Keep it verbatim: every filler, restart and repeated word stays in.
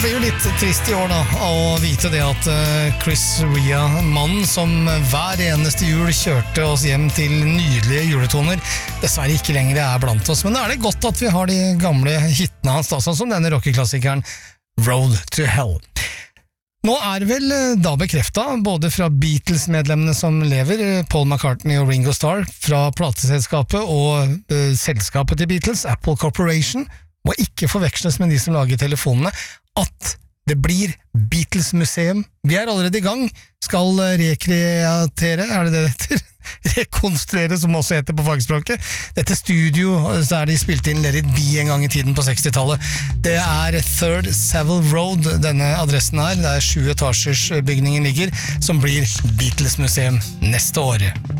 blir jo litt trist i år da, å vite det at Chris Rea, mannen som hver eneste jul kjørte oss hjem til nydelige juletoner, dessverre ikke lenger er blant oss. Men da er det godt at vi har de gamle hitene hans, da, sånn som denne rockeklassikeren Road to Hell. Nå er vel da bekreftet, både fra Beatles-medlemmene som lever, Paul McCartney og Ringo Starr, fra plateselskapet og uh, selskapet til Beatles, Apple Corporation, må ikke forveksles med de som lager telefonene, at det blir Beatles-museum. Vi er allerede i gang, skal rekreatere, er det det heter? Rekonstruere, som også heter på fagspråket. Dette studio, så er de spilt inn Let It Be en gang i tiden på sekstitallet. Det er Third Savile Road, denne adressen her, der sju etasjers bygningen ligger, som blir Beatles-museum neste år.